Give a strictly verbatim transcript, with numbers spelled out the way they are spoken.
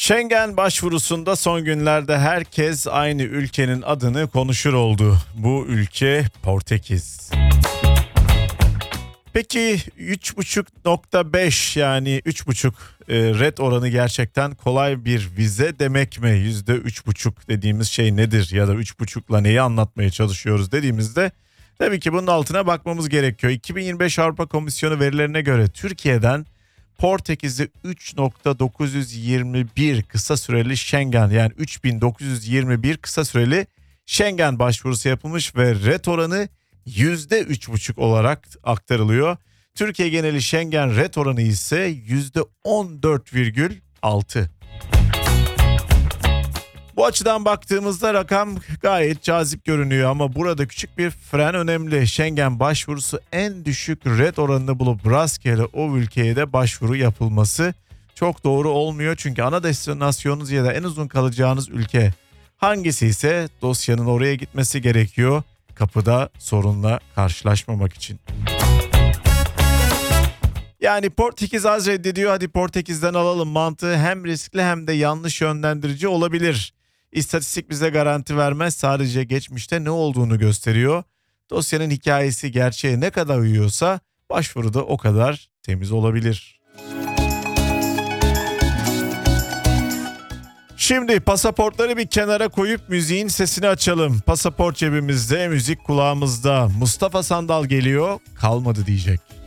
Schengen başvurusunda son günlerde herkes aynı ülkenin adını konuşur oldu. Bu ülke Portekiz. Peki üç buçuk nokta beş yani üç buçuk e, red oranı gerçekten kolay bir vize demek mi? yüzde üç buçuk dediğimiz şey nedir ya da üç buçukla neyi anlatmaya çalışıyoruz dediğimizde tabii ki bunun altına bakmamız gerekiyor. iki bin yirmi beş Avrupa Komisyonu verilerine göre Türkiye'den Portekiz'e üç nokta dokuz yüz yirmi bir kısa süreli Schengen yani üç bin dokuz yüz yirmi bir kısa süreli Schengen başvurusu yapılmış ve red oranı yüzde üç buçuk olarak aktarılıyor. Türkiye geneli Schengen red oranı ise yüzde on dört virgül altı. Bu açıdan baktığımızda rakam gayet cazip görünüyor ama burada küçük bir fren önemli. Schengen başvurusu en düşük red oranını bulup rastgele o ülkeye de başvuru yapılması çok doğru olmuyor. Çünkü ana destinasyonunuz ya da en uzun kalacağınız ülke hangisi ise dosyanın oraya gitmesi gerekiyor. Kapıda sorunla karşılaşmamak için. Yani Portekiz az reddediyor, hadi Portekiz'den alalım mantığı hem riskli hem de yanlış yönlendirici olabilir. İstatistik bize garanti vermez, sadece geçmişte ne olduğunu gösteriyor. Dosyanın hikayesi gerçeğe ne kadar uyuyorsa başvuru da o kadar temiz olabilir. Şimdi pasaportları bir kenara koyup müziğin sesini açalım. Pasaport cebimizde, müzik kulağımızda. Mustafa Sandal geliyor, kalmadı diyecek.